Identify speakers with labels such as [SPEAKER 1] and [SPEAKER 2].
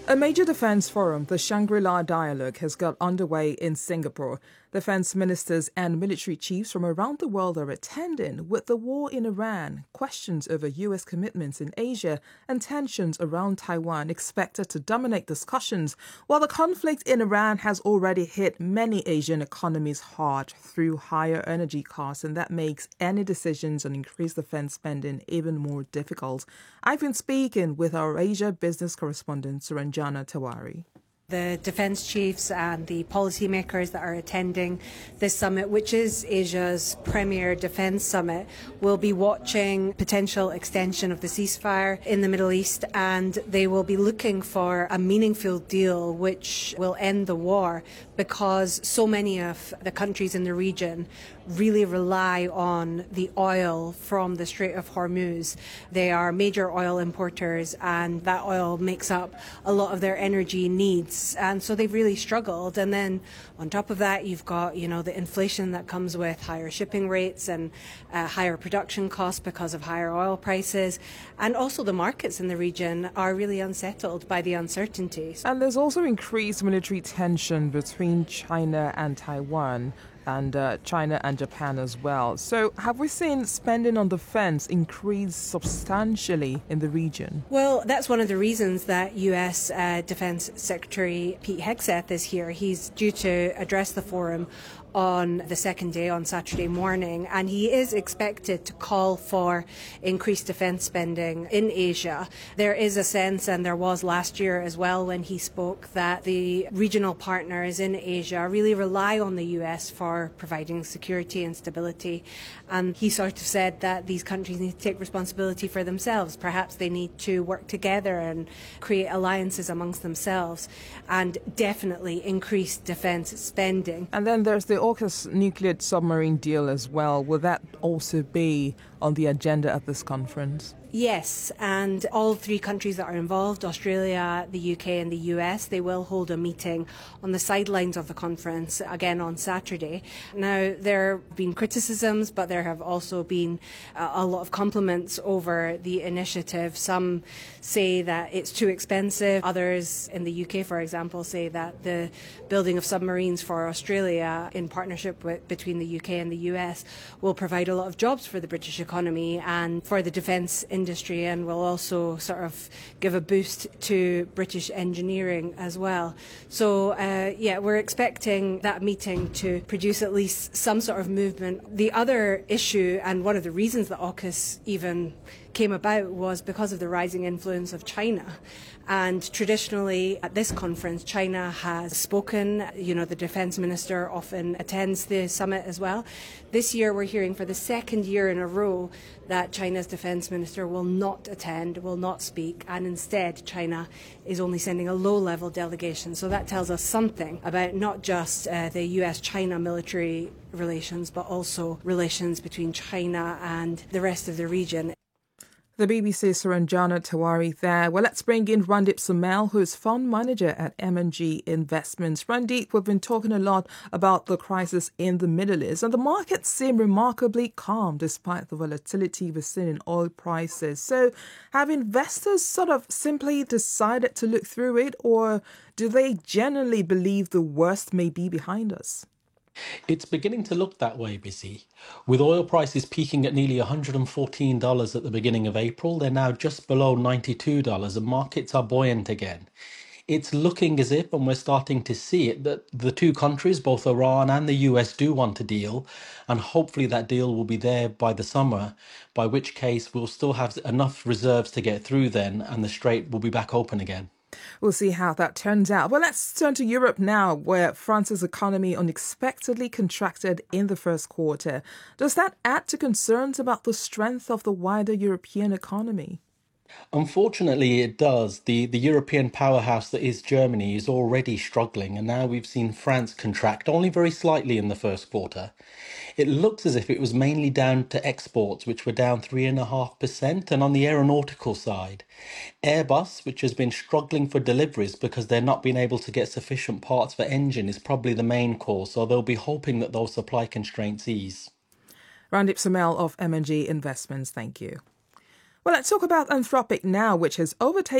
[SPEAKER 1] A major defense forum, the Shangri-La Dialogue, has got underway in Singapore. Defense ministers and military chiefs from around the world are attending. With the war in Iran, questions over U.S. commitments in Asia, and tensions around Taiwan expected to dominate discussions, while the conflict in Iran has already hit many Asian economies hard through higher energy costs, and that makes any decisions on increased defense spending even more difficult. I've been speaking with our Asia business correspondent, Suranjana Tewari.
[SPEAKER 2] The defence chiefs and the policymakers that are attending this summit, which is Asia's premier defence summit, will be watching potential extension of the ceasefire in the Middle East, and they will be looking for a meaningful deal which will end the war, because so many of the countries in the region really rely on the oil from the Strait of Hormuz. They are major oil importers, and that oil makes up a lot of their energy needs. And so they've really struggled. And then on top of that, you've got, the inflation that comes with higher shipping rates and higher production costs because of higher oil prices. And also the markets in the region are really unsettled by the uncertainties.
[SPEAKER 1] And there's also increased military tension between China and Taiwan, and China and Japan as well. So have we seen spending on defense increase substantially in the region?
[SPEAKER 2] Well, that's one of the reasons that U.S. Defense Secretary Pete Hegseth is here. He's due to address the forum on the second day, on Saturday morning, and he is expected to call for increased defence spending in Asia. There is a sense, and there was last year as well when he spoke, that the regional partners in Asia really rely on the US for providing security and stability, and he sort of said that these countries need to take responsibility for themselves. Perhaps they need to work together and create alliances amongst themselves, and definitely increase defence spending.
[SPEAKER 1] And then there's the AUKUS nuclear submarine deal as well. Will that also be on the agenda at this conference?
[SPEAKER 2] Yes, and all three countries that are involved, Australia, the UK and the US, they will hold a meeting on the sidelines of the conference again on Saturday. Now, there have been criticisms, but there have also been a lot of compliments over the initiative. Some say that it's too expensive. Others in the UK, for example, say that the building of submarines for Australia in partnership between the UK and the US will provide a lot of jobs for the British economy and for the defence industry, and will also sort of give a boost to British engineering as well. So, we're expecting that meeting to produce at least some sort of movement. The other issue, and one of the reasons that AUKUS even came about, was because of the rising influence of China. And traditionally at this conference, China has spoken. The defence minister often attends the summit as well. This year we're hearing for the second year in a row that China's defence minister will not attend, will not speak, and instead China is only sending a low-level delegation. So that tells us something about not just the US-China military relations, but also relations between China and the rest of the region.
[SPEAKER 1] The BBC's Suranjana Tewari there. Well, let's bring in Randeep Somel, who is fund manager at M&G Investments. Randeep, we've been talking a lot about the crisis in the Middle East, and the markets seem remarkably calm despite the volatility we've seen in oil prices. So have investors sort of simply decided to look through it, or do they genuinely believe the worst may be behind us?
[SPEAKER 3] It's beginning to look that way, Busy. With oil prices peaking at nearly $114 at the beginning of April, they're now just below $92 and markets are buoyant again. It's looking as if, and we're starting to see it, that the two countries, both Iran and the US, do want a deal, and hopefully that deal will be there by the summer, by which case we'll still have enough reserves to get through then, and the strait will be back open again.
[SPEAKER 1] We'll see how that turns out. Well, let's turn to Europe now, where France's economy unexpectedly contracted in the first quarter. Does that add to concerns about the strength of the wider European economy?
[SPEAKER 3] Unfortunately, it does. The European powerhouse that is Germany is already struggling, and now we've seen France contract only very slightly in the first quarter. It looks as if it was mainly down to exports, which were down 3.5%, and on the aeronautical side, Airbus, which has been struggling for deliveries because they're not being able to get sufficient parts for engine, is probably the main cause, so they'll be hoping that those supply constraints ease.
[SPEAKER 1] Randeep Somel of M&G Investments, thank you. Well, let's talk about Anthropic now, which has overtaken